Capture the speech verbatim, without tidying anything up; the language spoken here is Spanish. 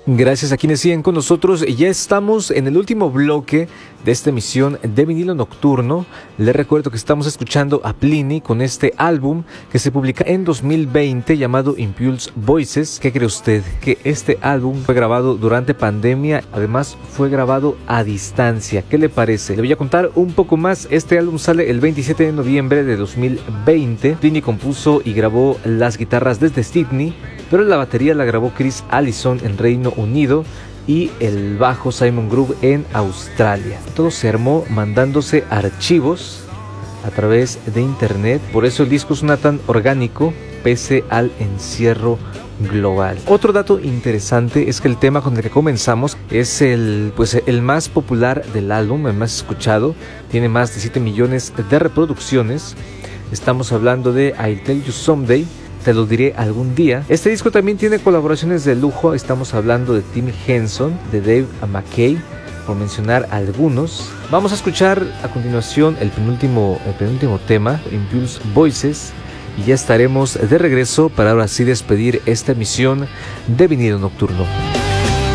Gracias a quienes siguen con nosotros. Ya estamos en el último bloque de esta emisión de Vinilo Nocturno. Les recuerdo que estamos escuchando a Plini con este álbum que se publica en dos mil veinte llamado Impulse Voices. ¿Qué cree usted? Que este álbum fue grabado durante pandemia, además fue grabado a distancia. ¿Qué le parece? Le voy a contar un poco más. Este álbum sale el veintisiete de noviembre de dos mil veinte. Plini compuso y grabó las guitarras desde Sydney, pero la batería la grabó Chris Allison en Reino Unido y el bajo Simon Groove en Australia. Todo se armó mandándose archivos a través de internet, por eso el disco suena tan orgánico pese al encierro global. Otro dato interesante es que el tema con el que comenzamos es el, pues, el más popular del álbum, el más escuchado, tiene más de siete millones de reproducciones. Estamos hablando de I'll Tell You Someday, Te lo diré algún día. Este disco también tiene colaboraciones de lujo. Estamos hablando de Tim Henson, de Dave McKay, por mencionar algunos. Vamos a escuchar a continuación el penúltimo, el penúltimo tema, Impulse Voices, y ya estaremos de regreso para ahora sí despedir esta emisión de Vinilo Nocturno.